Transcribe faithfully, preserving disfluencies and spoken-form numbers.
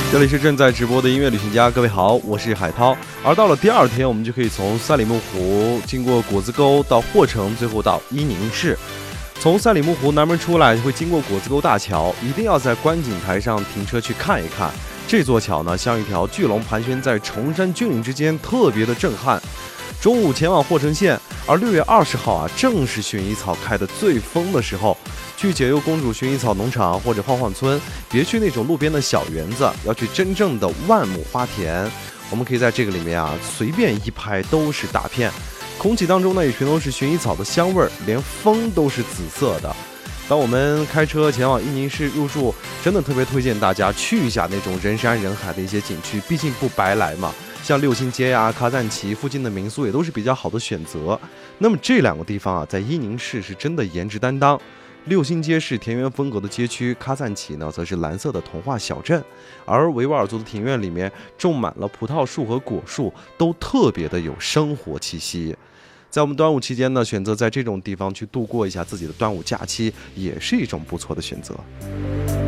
这里是正在直播的音乐旅行家，各位好，我是海涛。而到了第二天，我们就可以从赛里木湖经过果子沟到霍城，最后到伊宁市。从赛里木湖南门出来，会经过果子沟大桥，一定要在观景台上停车去看一看。这座桥呢，像一条巨龙盘旋在崇山峻岭之间，特别的震撼。中午前往霍城县，而六月二十号啊，正是薰衣草开的最疯的时候。去解忧公主薰衣草农场或者晃晃村，别去那种路边的小园子，要去真正的万亩花田。我们可以在这个里面啊，随便一拍都是大片，空气当中呢也全都是薰衣草的香味儿，连风都是紫色的。当我们开车前往伊宁市入住，真的特别推荐大家去一下那种人山人海的一些景区，毕竟不白来嘛。像六星街呀、卡赞奇附近的民宿也都是比较好的选择。那么这两个地方啊，在伊宁市是真的颜值担当。六星街是田园风格的街区，卡赞奇呢则是蓝色的童话小镇，而维吾尔族的庭院里面种满了葡萄树和果树，都特别的有生活气息。在我们端午期间呢，选择在这种地方去度过一下自己的端午假期，也是一种不错的选择。